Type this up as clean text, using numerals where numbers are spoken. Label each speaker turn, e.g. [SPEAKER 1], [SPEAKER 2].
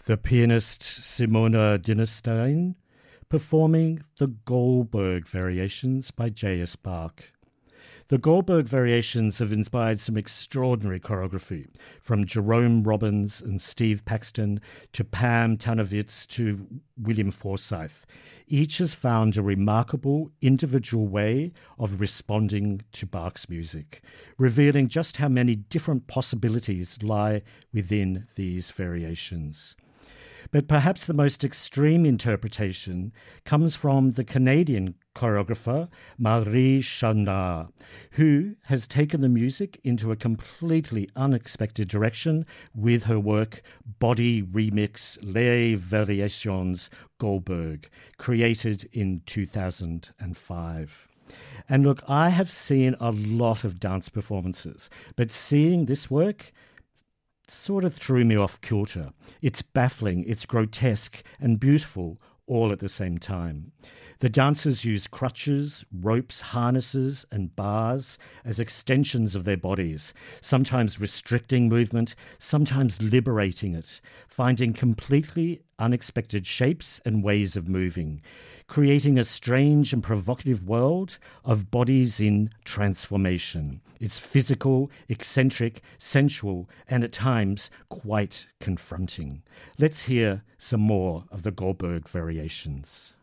[SPEAKER 1] The pianist Simona Dinnerstein performing the Goldberg Variations by J.S. Bach. The Goldberg Variations have inspired some extraordinary choreography, from Jerome Robbins and Steve Paxton to Pam Tanowitz to William Forsythe. Each has found a remarkable individual way of responding to Bach's music, revealing just how many different possibilities lie within these variations. But perhaps the most extreme interpretation comes from the Canadian choreographer Marie Chandar, who has taken the music into a completely unexpected direction with her work Body Remix Les Variations Goldberg, created in 2005. And look, I have seen a lot of dance performances, but seeing this work sort of threw me off kilter. It's baffling, it's grotesque and beautiful all at the same time. The dancers use crutches, ropes, harnesses and bars as extensions of their bodies, sometimes restricting movement, sometimes liberating it, finding completely unexpected shapes and ways of moving, creating a strange and provocative world of bodies in transformation. It's physical, eccentric, sensual, and at times quite confronting. Let's hear some more of the Goldberg Variations.